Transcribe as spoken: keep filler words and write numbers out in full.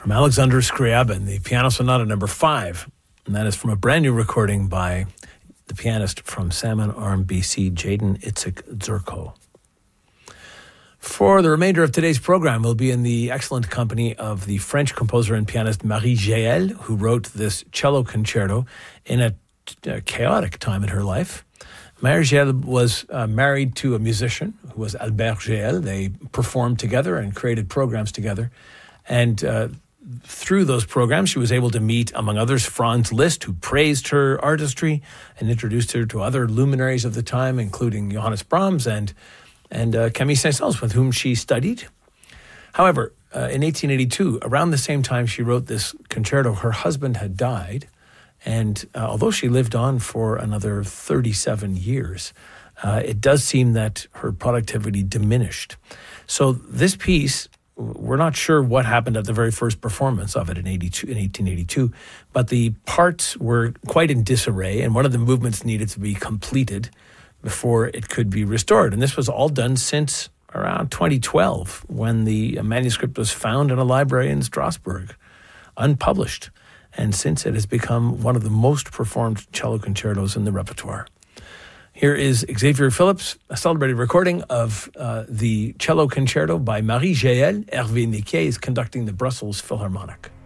from Alexander Scriabin, the Piano Sonata number five. And that is from a brand new recording by the pianist from Salmon Arm, B C, Jaden Itzik Zurko. For the remainder of today's program, we'll be in the excellent company of the French composer and pianist Marie Jaël, who wrote this cello concerto in a, a chaotic time in her life. Marie Jaël was uh, married to a musician who was Albert Jaël. They performed together and created programs together. And uh, through those programs, she was able to meet, among others, Franz Liszt, who praised her artistry and introduced her to other luminaries of the time, including Johannes Brahms and, and uh, Camille Saint-Saëns, with whom she studied. However, uh, in eighteen eighty-two, around the same time she wrote this concerto, her husband had died. And uh, although she lived on for another thirty-seven years, uh, it does seem that her productivity diminished. So this piece, we're not sure what happened at the very first performance of it in eighty-two, in eighteen eighty-two, but the parts were quite in disarray, and one of the movements needed to be completed before it could be restored. And this was all done since around twenty twelve, when the manuscript was found in a library in Strasbourg, unpublished. And since it has become one of the most performed cello concertos in the repertoire. Here is Xavier Phillips, a celebrated recording of uh, the cello concerto by Marie Jaël. Hervé Niquet is conducting the Brussels Philharmonic.